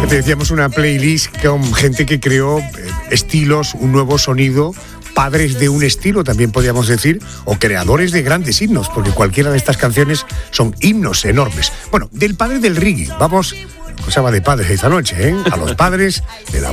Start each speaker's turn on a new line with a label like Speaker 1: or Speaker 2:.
Speaker 1: te decíamos una playlist con gente que creó estilos, un nuevo sonido, padres de un estilo, también podríamos decir, o creadores de grandes himnos, porque cualquiera de estas canciones son himnos enormes. Bueno, del padre del reggae, vamos, cosa va de padres esta noche, a los padres de la